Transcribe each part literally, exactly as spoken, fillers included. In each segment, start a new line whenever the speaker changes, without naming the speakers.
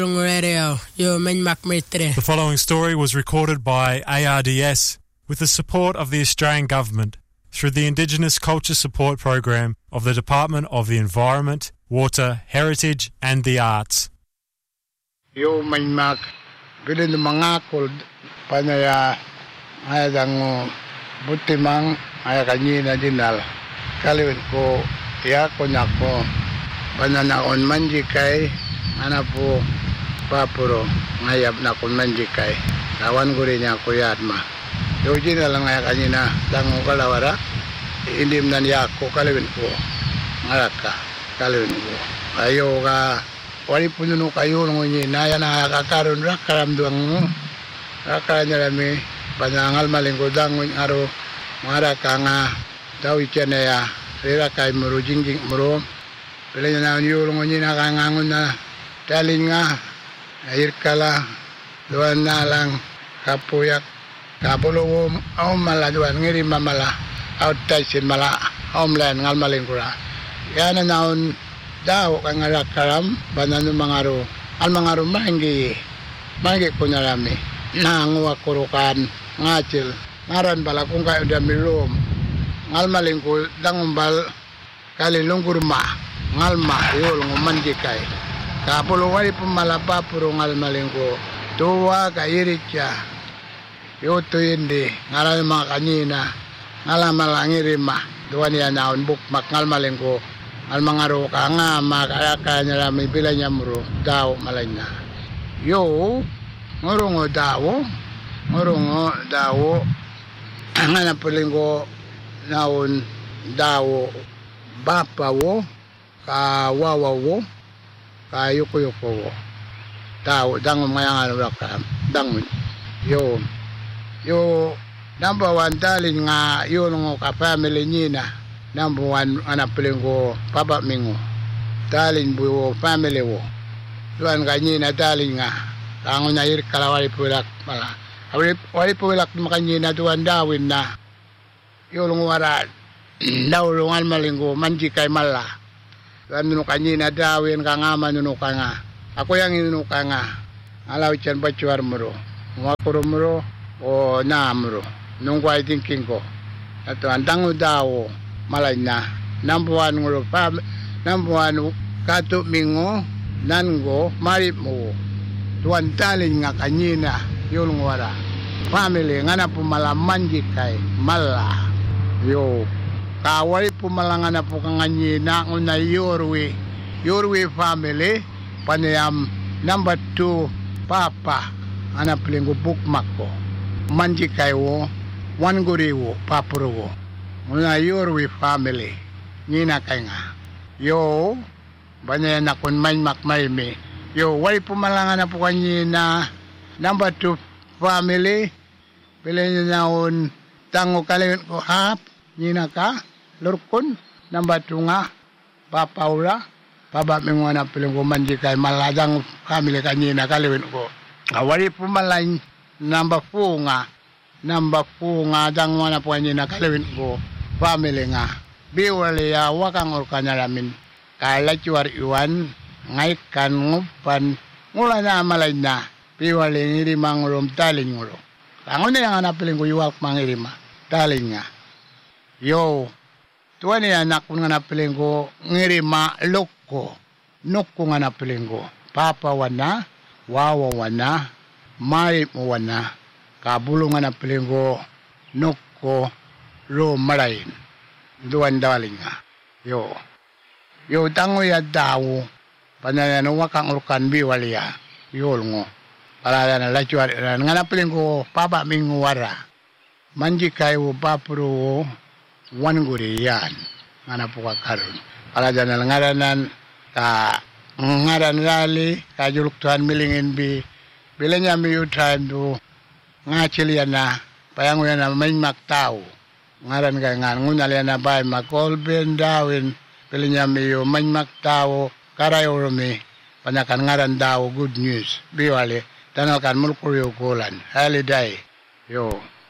The following story was recorded by A R D S with the support of the Australian Government through the Indigenous Culture Support Program of the Department of the Environment, Water, Heritage and the Arts.
Yo manmak bilin mangakol panaya ay dango butimang ay kanyina dinal kalawin ko ya ko nako bananaon manjikay ana po papuro ngayap na kon manjikay lawan ko rin ako yatma yo dinal lang ay kanyina dango kalawara indim nan ya ko kalawin ko ngaraka kalawin ko ayo ka wali puno kayo ngunyi na yan nakakaroon ra karamduang mo rakanya rami panangal malinggo dangun aro mara ka nga daw ityane ya rira kay muro jingjing muro pila na yulong ngunyi nakangangon na talin nga ayir kala duwan na lang kapuyak kapulong om mala duwan ngiri mamala outside sin mala homeland ngal malinggo ra yan na naon daw kang alakaram banano mangaro al mangaro manggi manggi punyarami nanguwa kurukan ngacil ngaran bala kung kayo damilom ngal malingko dangumbal kalilong kurma ngalma yul ngumanji kay kapulo wali pumalapa puro ngal malingko tuwa kairitya yoto hindi ngaran mga kanina ngalamangirima duwan yan naon bukmak ngal malingko al mangaro ka nga makayaka niya rami bila niya muro daw malay na yo ngurungo daw ngurungo daw nga napulinggo naon daw bapawo kawawawo kayuko-yuko daw dango mayang aluraka dangon yo yo number one dalin nga yun ngo ka family niya number one anak pelenggo papa mingo dalin bu family wo tuan kanyi na dalin nga kangon na ir kalawali pulak pala wali wali pulak makanyi na tuan dawin na yulong wara dawlungan malinggo manji kay mala tuan nuno kanyi na dawin ka nga manuno ka nga ako yang inuno ka nga alaw chan bachuar muro wakuro muro o na muro nung kway thinking ko ato antango dawo malay na nampuan nguro pa nampuan kato mingo nango marip mo tuan talin nga kanyina yulong wara family nga na pumalaman kay mala yo kaway pumalanga na po kanganyina nguna yorwe yorwe family panayam number two papa anak pelinggo bukmak ko manji kay wo wan guri wo papuro wo muna yorwe family nina kay nga yo banaya na kun main makmay me yo wali pumalanga na po kanyina number two family bilhin na un tango kalawin ko hap nina ka lurkon number two nga papaula paba mingwa na piling ko manji kay maladang family kanyina kalawin ko wali pumalay number four nga number four nga dang wana po kanyina kalawin ko family nga biwali ya wakang orkanya lamin kalachuar iwan ngay kan ngupan ngula na malay na biwali ngirimang rum taling ngulo kangon na yung anapiling ko yuwak mangirima taling nga yo tuwan niya anak ko nga napiling ko ngirima lukko nukko nga napiling ko papa wana wawa wana marip mo wana kabulong nga napiling ko nukko lo marayin duwan daling nga yo yo tango ya daw panayano wakang urkan biwali ya yol ngo palala na lachuar nga napiling ko papa mingwara manji kayo papuro wan guri yan nga napuka karon palada na ngaranan ka ngaran rali ka juluktuan milingin bi bilanya mi time do nga chilian na payango yan na may maktaw ngaran kay nga ngunali na bay makolben dawin bilanya mi yo may maktaw karayo rumi panakan ngaran daw good news biwali tanakan mulkuryo kulan holiday yo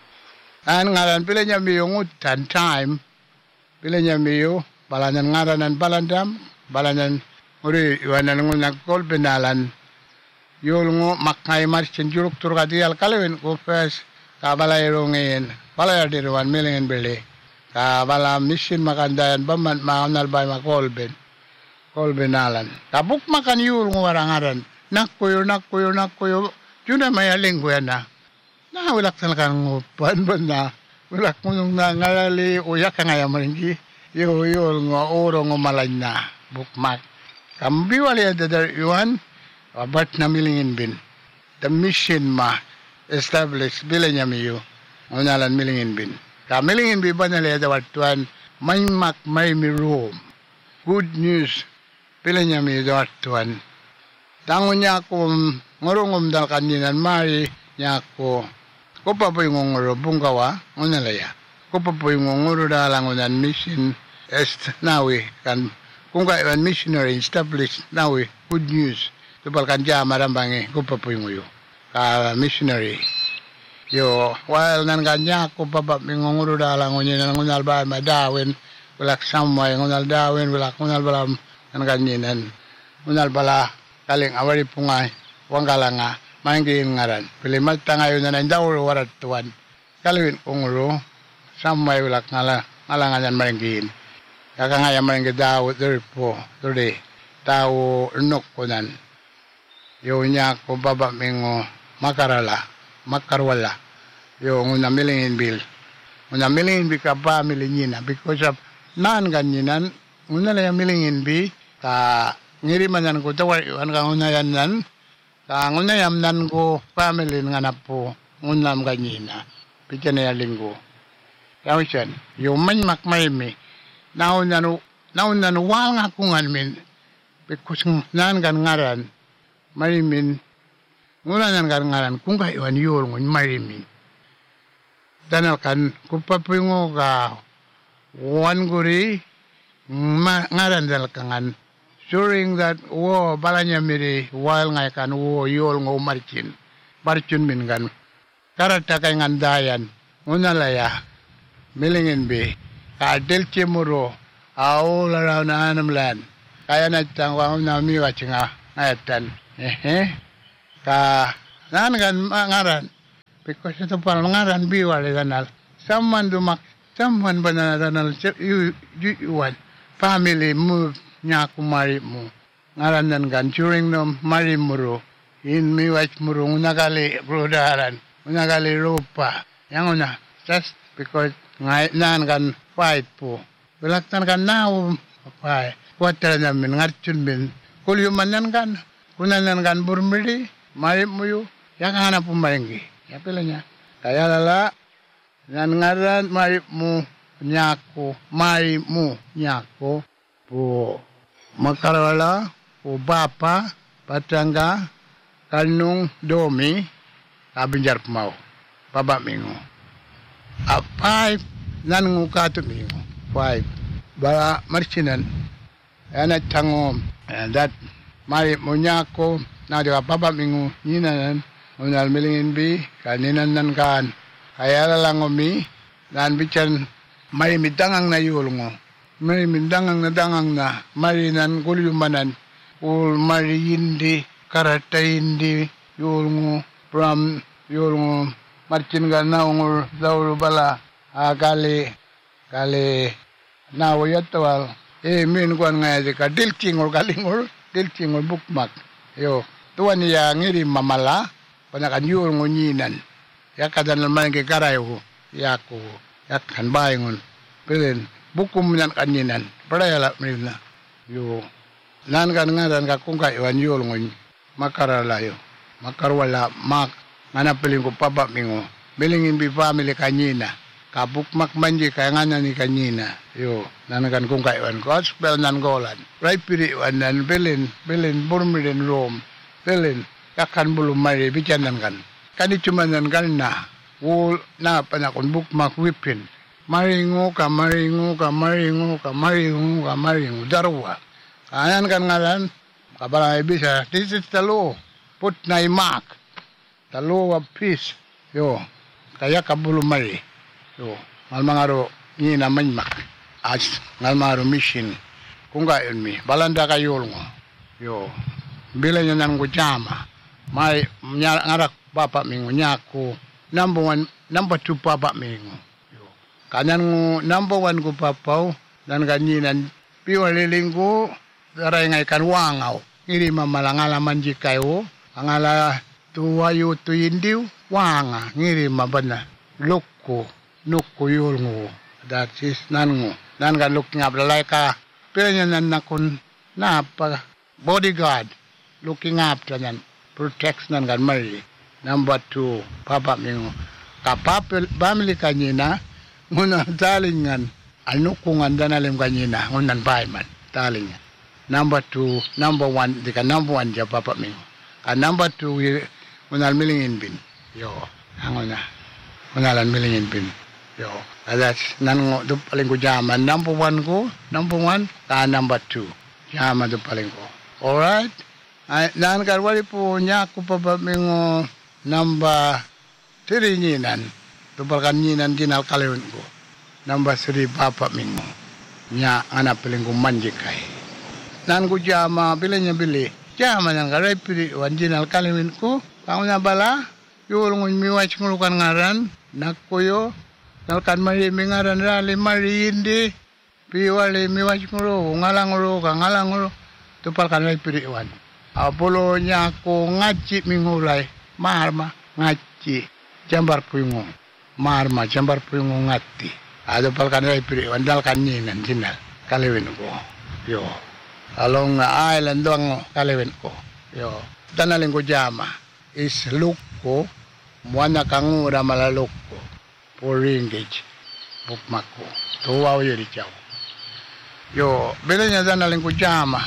an ngaran bilanya mi yo ngutan time bilanya mi yo balanan ngaranan balandam balanan uri iwanan ngunang kolbenalan yul ngo makngai marchin juruk tur kadial kalewin ko first kabalay rongin balay dirwan milingin beli kabala mission makandayan baman maunal bay makolben kolben alan kabuk makan yul ngo warangaran nakkuyo nakkuyo nakkuyo juna mayaling ko yan na na wilak talaga ng pan ban na wilak mo nung nangalali uyak ka nga yaman yo yo nga oro nga malay na bukmak kambiwali at dadar yuan abat na milingin bin the mission ma established bila niya miyo unalan milingin bin ka milingin bin ba nalaya dawat tuan may mak may miroom good news bila niya miyo dawat tuan tangon niya ako ngorongom dal kaninan mai niya ako ko pa po yung ngoro bungkawa unalaya ko pa po yung ngoro dalang unan mission est nawi kan kung kailan missionary established nawi good news tupal kan jama rambangi ko pa po yung uyo ka missionary yo while nan kanya ko pa pa yung ngoro dalang unan nan unal ba madawin walak samay unal dawin walak unal balam nan kaninan unal bala kaling awari pungay wangkala nga maingin ngaran pilimal tangayon na nandaw warat tuwan kalawin ungro samay ulak ngala ngalangan maingin kakangaya maingin daw dari po dari tao nok kunan yo nya ko baba mingo makarala makarwala yo nguna milingin bil nguna milingin bi ka pa milingina because of nan ganyinan nguna la milingin bi ka ngiriman ko tawar an ka unayan nan ka unayam nan ko family nga na po unam ganyina pitan ya linggo kawisan yung man makmaymi naon nanu naon nanu wal nga kungan min because nan kan ngaran marimin nguna nan kan ngaran kung kayo an yor ngun marimin danal kan kupapingo ka wan guri ngaran dal kangan during that war balanya miri while ngai kan wo yol ngo marcin marcin min kan karata kay ngandayan unalaya milingin be ka del chemuro aul around anam land kaya na tang wa na mi wa chinga ngatan eh ka nan kan ngaran because ito pa ngaran bi wala ganal someone dumak someone banana you you one family move nya ko mari mo ngaranan gan during no mari muro in mi wach muro unagali brodaran unagali ropa yang una just because ngai nan gan fight po belaktan kan now pai kuatar na min ngarchun min kulyu manan kan kunanan kan burmidi mari muyu yang hana pumarengi ya pelanya kaya lala nan ngaran mari mu nyako mari mu nyako po makarwala o bapa patangga kanung domi abinjar pemau baba mingo a five nan ngukatu mingo five bara marchinan ana tangom and that mari munyako na de baba mingo yinan unal milingin bi kaninan nan kan kaya langomi nan bichan mari mitangang na yulngo may mindangang na dangang na marinan kulyumanan ul mariyindi karatayindi yulngo from yulngo marcin ga naungul daulu bala akali kali nawayatwal eh min kwan nga ka dilcingol kalingol dilcingol bukmak yo tuwan niya ngiri mamala panakan yulngo nyinan yakadan naman ke karayo yako yakan bayangon pilin bukum nan kaninan padayala mirna yo nan kan ngaran ka kung kaiwan yol ngon makarala yo makarwala mak ngana piling ko papa mingo bilingin bi family kanina kabuk mak manje kaya ngana ni kanina yo nan kan kung kaiwan ko spell nan golan right piri wan nan bilin bilin burmiren rom bilin yakan bulum mari bicanan kan kani cuma nan kan na wol na panakon buk mak wipin maringo ka maringo ka maringo ka maringo ka maringo darwa ayan kan ngalan kabala bisa this is the law put na mark the law of peace yo kaya kabulu mari yo ngal mangaro ni na manmak as ngal maro mission kung gayon mi balanda kayo ngo yo bila nya nan ko jama Mai ngarak papa mingo nyaku number one number two papa mingo. Kanan ngo number one ko papau dan kanyinan piwa lilinggo daray ngay kan wangaw. Ngiri mamalangala manjikayo angala tuwayo tuyindiw wanga ngiri mabana lukko nukko yulngo. That is nango nan kan luk ngablalay ka penya nan nakon na pa bodyguard looking after nan protects nan kan mari. Number two papa mingo kapapel family kanyina nguna talingan anukungan danalim kanyina ngunan paiman talingan. Number two, number one, the number one job papa mingo. And number two, we unal milingin bin. Yo, hangona. Unalan milingin bin. Yo, that's nango do paling ko jama. Number one ko, number one, ka number two. Jama do paling ko. All right. Ay nan karwali po niya ko papa mingo number three ninan. Do palkan ninan dinal kalewin ko. Number three papa mingo. Nya anak paling ko manjikay. Nan ko jama bili niya bili jama nang karay pili wanjinal kalimin ko kau na bala yulong miwach ngulukan ngaran nakkoyo nalkan mari ngaran rali mari indi piwali miwach ngulu ngalang ngulu ka ngalang ngulu tupal kan ray pili wan apolo nya ko ngaci mingulay marma ngaci jambar puyungo marma jambar puyungo ngati ado pal kan ray pili wan dal kan ninan jinal kalimin ko yo along island doang kalewin ko. Yo, tanaling ko jama is lukko muana kangura malalukko for ringgit bukmak ko. Tuwaw yun ikaw. Yo, bila niya tanaling ko jama.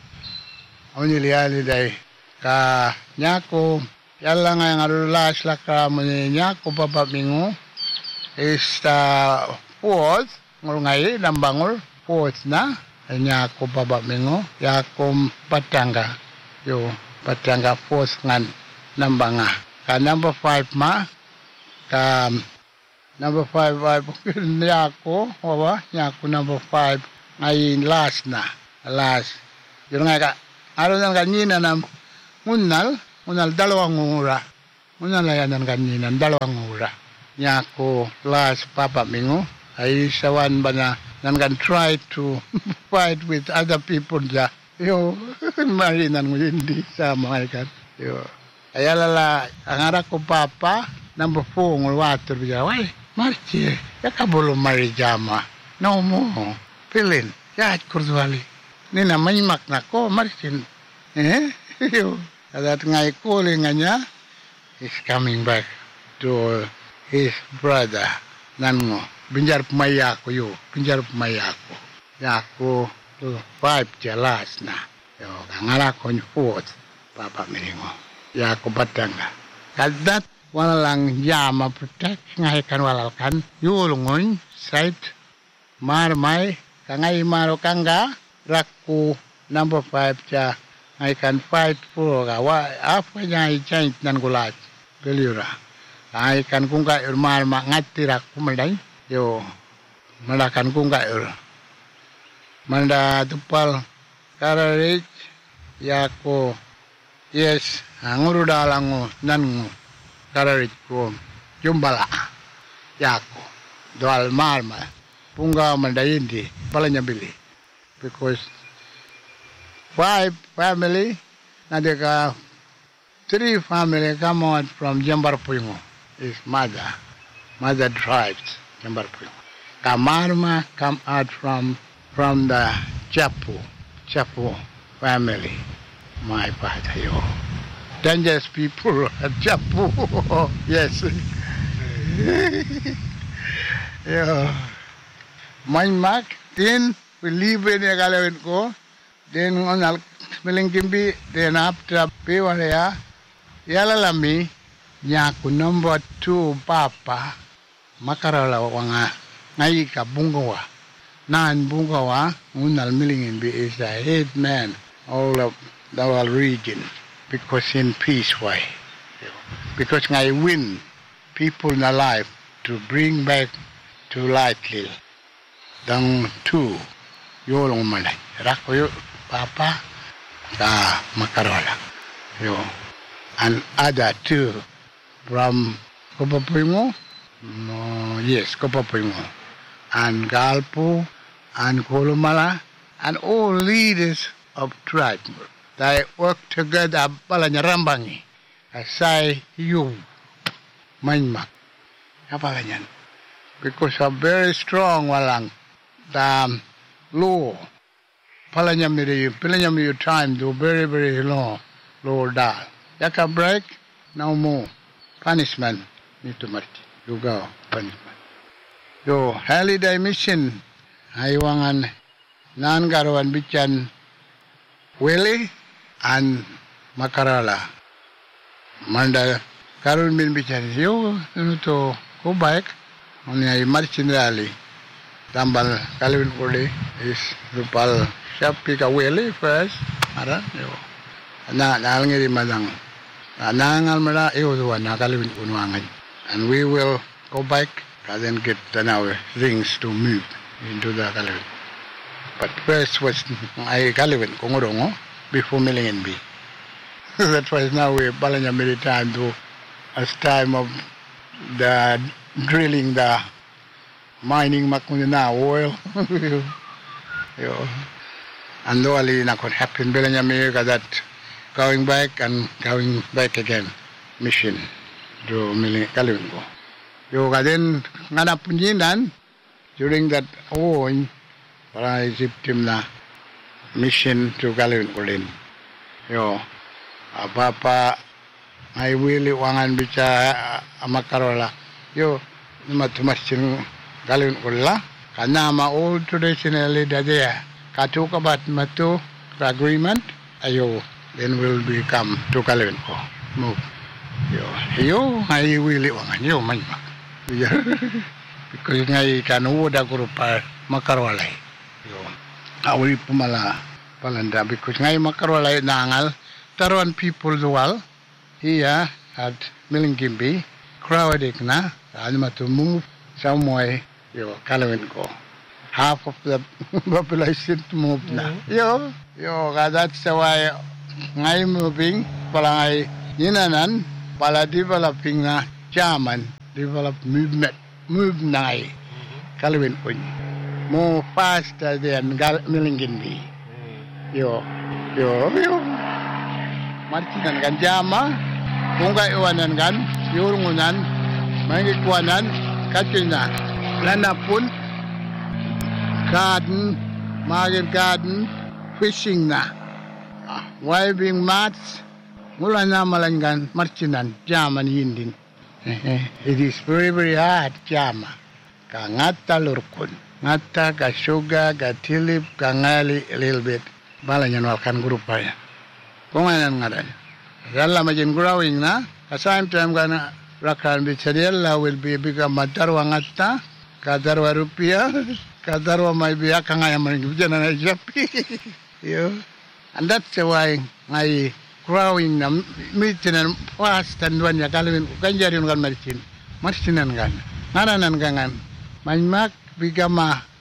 Oniliali day ka nyako yala nga nga rulas laka mo nyako papamingo is uh, fourth ngurungay lambangol fourth na. Nya ko baba mingo ya ko patanga yo patanga force ngan nambanga ka number five ma ka number five five nya ko wa nya ko number five ay last na last yo nga ka aro nang kanina nam munal munal dalawang ura munal yan nang kanina dalawang ura nya ko last papa mingo ay sawan ba na nan kan try to fight with other people ja yo marinan mo hindi sama kan yo ayala ang arak ko papa number four ngul water bija wai marchi ya kabulo mari jama no mo pilin ya kurduali ni na manyimak na ko marchin eh yo adat ngai kolinganya is coming back to his brother nango binjar pemaya ko yo binjar pemaya ko ya ko to five jelas na yo ngala ko fourth papa mingo ya ko batanga kadat wala lang yama protect ngai kan walal kan yulungon site marmai kangai maro kanga rakku number five ja ngai kan fight for ga wa apa nyai change nan gulat beliura ngai kan kung ka irmal ma ngati rakku melai yo malakan kung kair manda tupal kararich yako yes anguru dalango nango kararich ko jumbala yako doal marma punga mandayindi palanya bili because five family nadeka three family come out from Jambar Puyungo is mother mother tribes Jambar Puyungo. Kamarma come out from from the Chapu, Chapu family. My father, yo. Dangerous people at Chapu. Yes. Yo. My mark, then we leave in the gallery go. Then on al smelling kimbi, then after Piwalea, Yalalami, Nyaku number two papa. Makarala wanga ngai ka bungawa nan bungawa unal milingin be is the head man all of the whole region because in peace way because ngai win people in alive to bring back to lightly dang two yolong malay rako yo papa ka makarala yo and other two from Kopapringo, no, yes, Kopapringo, and Galpo, and Kolomala, and all leaders of tribe. They work together, Balanyarambangi, I say you, Mainmak, Apalanyan, because of very strong walang, the law, Palanyamiri, Palanyamiri time do very, very long, low down. Yaka break, no more. Punishment, need to march. You go, punishment. Yo, holiday mission, Aywangan, Nangaruan Bichan, Wele, and Makarala. Manda, Karun bin Bichan, you know to go back, only I march in rally. Tambal, Kalvin Pode is Rupal, Shapika Wele first, Ara, yo. Na, Nalangiri Madang. Nangal mala eozuan nakalawin unwangan, and we will go back and then get our things to move into the Kalawin. But first was I Kalawin Kongorongo before Milling B. That was now we Balanyamiri time to as time of the drilling the mining Makunina oil. And no ali na could happen Balanyamiri that. Going back and going back again, mission to Kalawingo. You then ngana punjinan during that oh, para isiptim na mission to Kalawingo din. Yo, apa-apa ay wili wangan bica Makarola. Yo, matumasin Kalawingo la. Kanama all traditionally dadaya. Katukabat matu agreement ayo. Then we'll become to Kalawingo. Move. Yo, yo, I will wangan yo man. Because ngay kanuda ko pa Makarwalay. Yo, awi pumala palanda because ngay Makarwalay nangal taruan people dual here at Milingimbi crowded na ano to move somewhere yo Kalawingo. Half of the population to move na. Yo, yo, that's why ngay moving palay yinanan pala developing na German develop movement move na Kalawin po more faster than Milingindi yo yo yo martinan kan jama kung kaiwanan kan yurungunan mangikwanan kachina lanapun garden market garden fishing na waving mats, mula na malanggan, marchinan, jaman yindin. It is very, very hard, jama. Ka ngata lurkun, ngata ka suga, ka tilip, ka ngali a little bit. Bala nyan walkan grupa ya. Kung anan nga rin. Yalla majin growing na, ka same time ka na rakan bichariella will be become matarwa ngata, ka darwa rupiah, ka darwa may biya, ka nga yaman yung na japi. Yo. And that's why I growing na meeting and fast and when you Kalawin kanjarin kan marchin marchinan kan ngaranan kangan my mak become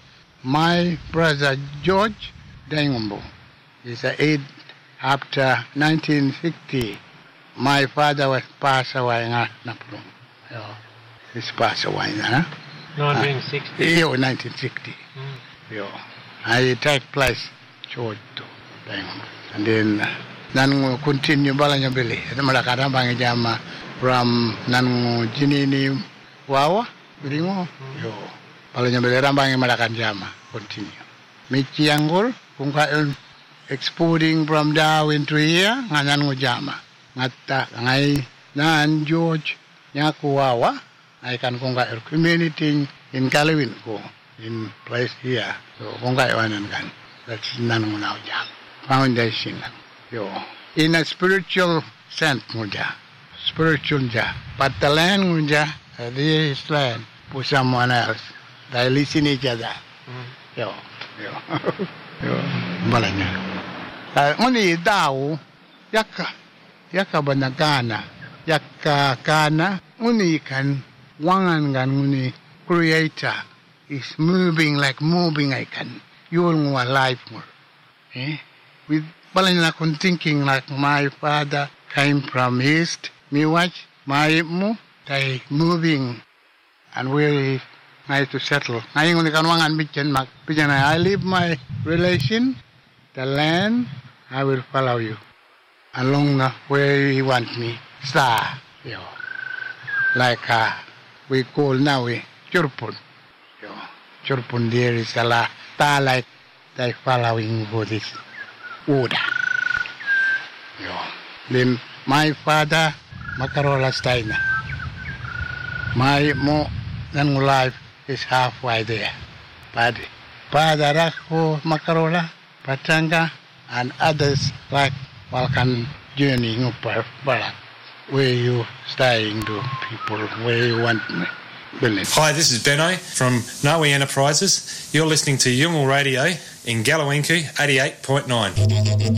my brother George Dangombo is a eight after nineteen sixty my father was passed away nga napulong yo he's passed away na
nineteen sixty
yo nineteen sixty mm. Yo I take place George too. And then nan continue balanya beli malakara bangi jama from nan jinini wawa biringo yo balanya beli rambangi malakan jama continue michi angol kung ka exporting from down into here nganan ngo jama ngata ngai nan George nyaku wawa I can kung ka community in Kalawin ko in place here so kung ka iwanan kan that's nan ngo now jama foundation yo in a spiritual sense muja spiritual ja but the land muja this land for someone else they listen each other mm. yo yo yo balanya ngoni daw yakka yakka banagana yakka kana ngoni kan wangan gan ngoni creator is moving like moving I can you're alive more eh with balanya kun thinking like my father came from east. Me watch my mo. They moving and we need to settle. I leave my relation, the land, I will follow you. Along the where you want me. Star. You know, like uh, we call now we Churpun. You know, Churpun there is a lot. Star like they following for this order. You know. Then my father, Makarola Steiner. My mo and life is halfway there. But Father Rakho Makarola, Patanga, and others like Balkan journey up Barak, where you staying to people, where you want me.
Hi, this is Benno from Ngawi Enterprises. You're listening to Yungal Radio in Galawinku eighty-eight point nine.